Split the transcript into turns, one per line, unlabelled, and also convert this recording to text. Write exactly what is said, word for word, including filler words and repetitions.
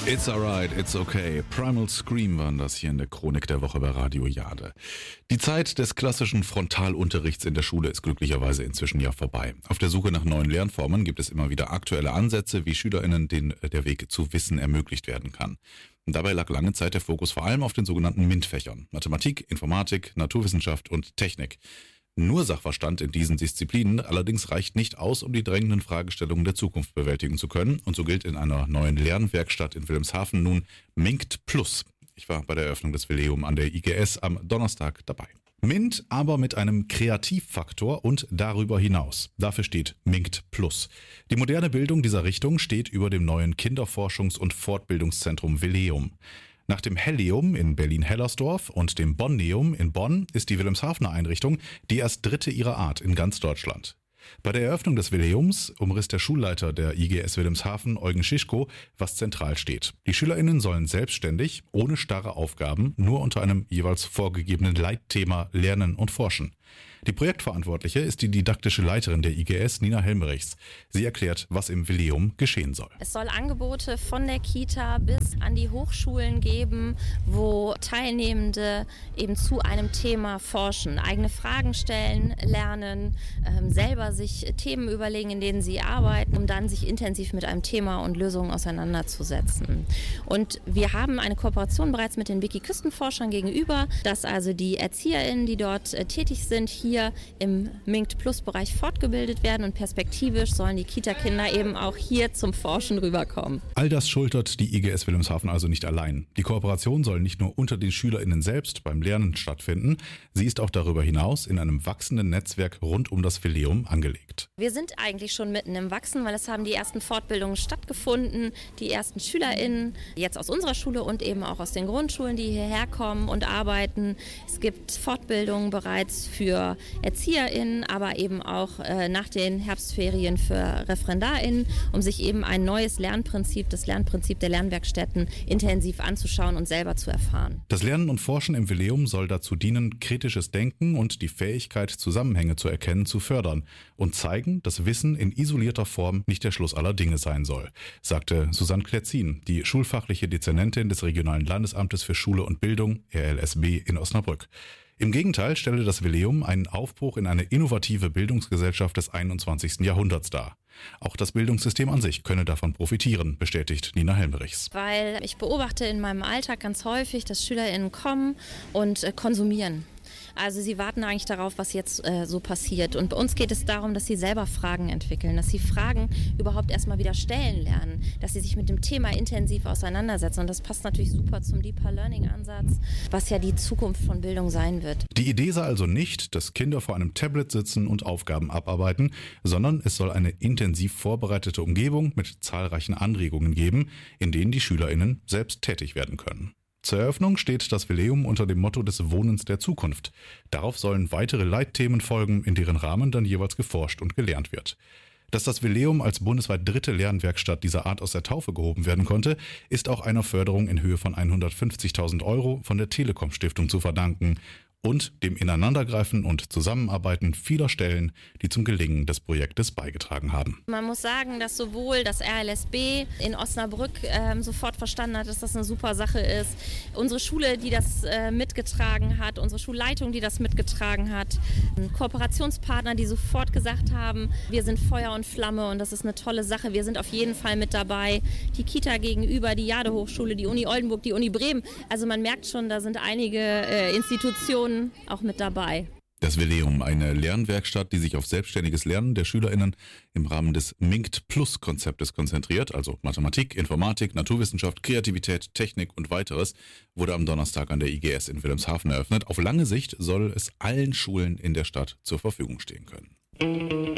It's alright, it's okay. Primal Scream waren das hier in der Chronik der Woche bei Radio Jade. Die Zeit des klassischen Frontalunterrichts in der Schule ist glücklicherweise inzwischen ja vorbei. Auf der Suche nach neuen Lernformen gibt es immer wieder aktuelle Ansätze, wie SchülerInnen den der Weg zu Wissen ermöglicht werden kann. Und dabei lag lange Zeit der Fokus vor allem auf den sogenannten MINT-Fächern. Mathematik, Informatik, Naturwissenschaft und Technik. Nur Sachverstand in diesen Disziplinen allerdings reicht nicht aus, um die drängenden Fragestellungen der Zukunft bewältigen zu können. Und so gilt in einer neuen Lernwerkstatt in Wilhelmshaven nun MINT Plus. Ich war bei der Eröffnung des Veleum an der I G S am Donnerstag dabei. MINT aber mit einem Kreativfaktor und darüber hinaus. Dafür steht MINT Plus. Die moderne Bildung dieser Richtung steht über dem neuen Kinderforschungs- und Fortbildungszentrum Veleum. Nach dem Helleum in Berlin-Hellersdorf und dem Bonneum in Bonn ist die Wilhelmshavener Einrichtung die erst dritte ihrer Art in ganz Deutschland. Bei der Eröffnung des Veleums umriss der Schulleiter der I G S Wilhelmshaven, Eugen Schischko, was zentral steht. Die SchülerInnen sollen selbstständig, ohne starre Aufgaben, nur unter einem jeweils vorgegebenen Leitthema lernen und forschen. Die Projektverantwortliche ist die didaktische Leiterin der I G S, Nina Helmerichs. Sie erklärt, was im Veleum geschehen soll.
Es soll Angebote von der Kita bis an die Hochschulen geben, wo Teilnehmende eben zu einem Thema forschen, eigene Fragen stellen, lernen, ähm, selber sich Themen überlegen, in denen sie arbeiten, um dann sich intensiv mit einem Thema und Lösungen auseinanderzusetzen. Und wir haben eine Kooperation bereits mit den Wiki-Küstenforschern gegenüber, dass also die ErzieherInnen, die dort äh, tätig sind, hier im MINT-Plus-Bereich fortgebildet werden und perspektivisch sollen die Kita-Kinder eben auch hier zum Forschen rüberkommen.
All das schultert die I G S Wilhelmshaven also nicht allein. Die Kooperation soll nicht nur unter den SchülerInnen selbst beim Lernen stattfinden, sie ist auch darüber hinaus in einem wachsenden Netzwerk rund um das Veleum angelegt.
Wir sind eigentlich schon mitten im Wachsen, weil es haben die ersten Fortbildungen stattgefunden, die ersten SchülerInnen, jetzt aus unserer Schule und eben auch aus den Grundschulen, die hierher kommen und arbeiten. Es gibt Fortbildungen bereits für ErzieherInnen, aber eben auch äh, nach den Herbstferien für ReferendarInnen, um sich eben ein neues Lernprinzip, das Lernprinzip der Lernwerkstätten, intensiv anzuschauen und selber zu erfahren.
Das Lernen und Forschen im Veleum soll dazu dienen, kritisches Denken und die Fähigkeit, Zusammenhänge zu erkennen, zu fördern und zeigen, dass Wissen in isolierter Form nicht der Schluss aller Dinge sein soll, sagte Susanne Kletzin, die schulfachliche Dezernentin des Regionalen Landesamtes für Schule und Bildung, R L S B, in Osnabrück. Im Gegenteil stelle das Veleum einen Aufbruch in eine innovative Bildungsgesellschaft des einundzwanzigsten Jahrhunderts dar. Auch das Bildungssystem an sich könne davon profitieren, bestätigt Nina Helmerichs.
Weil ich beobachte in meinem Alltag ganz häufig, dass SchülerInnen kommen und äh, konsumieren. Also sie warten eigentlich darauf, was jetzt äh, so passiert. Und bei uns geht es darum, dass sie selber Fragen entwickeln, dass sie Fragen überhaupt erstmal wieder stellen lernen, dass sie sich mit dem Thema intensiv auseinandersetzen. Und das passt natürlich super zum Deeper Learning Ansatz, was ja die Zukunft von Bildung sein wird.
Die Idee sei also nicht, dass Kinder vor einem Tablet sitzen und Aufgaben abarbeiten, sondern es soll eine intensiv vorbereitete Umgebung mit zahlreichen Anregungen geben, in denen die SchülerInnen selbst tätig werden können. Zur Eröffnung steht das Veleum unter dem Motto des Wohnens der Zukunft. Darauf sollen weitere Leitthemen folgen, in deren Rahmen dann jeweils geforscht und gelernt wird. Dass das Veleum als bundesweit dritte Lernwerkstatt dieser Art aus der Taufe gehoben werden konnte, ist auch einer Förderung in Höhe von hundertfünfzigtausend Euro von der Telekom-Stiftung zu verdanken und dem Ineinandergreifen und Zusammenarbeiten vieler Stellen, die zum Gelingen des Projektes beigetragen haben.
Man muss sagen, dass sowohl das R L S B in Osnabrück ähm, sofort verstanden hat, dass das eine super Sache ist. Unsere Schule, die das äh, mitgetragen hat, unsere Schulleitung, die das mitgetragen hat, Kooperationspartner, die sofort gesagt haben, wir sind Feuer und Flamme und das ist eine tolle Sache. Wir sind auf jeden Fall mit dabei. Die Kita gegenüber, die Jade Hochschule, die Uni Oldenburg, die Uni Bremen. Also man merkt schon, da sind einige äh, Institutionen auch mit dabei.
Das Veleum, eine Lernwerkstatt, die sich auf selbstständiges Lernen der SchülerInnen im Rahmen des MINT-Plus-Konzeptes konzentriert, also Mathematik, Informatik, Naturwissenschaft, Kreativität, Technik und weiteres, wurde am Donnerstag an der I G S in Wilhelmshaven eröffnet. Auf lange Sicht soll es allen Schulen in der Stadt zur Verfügung stehen können.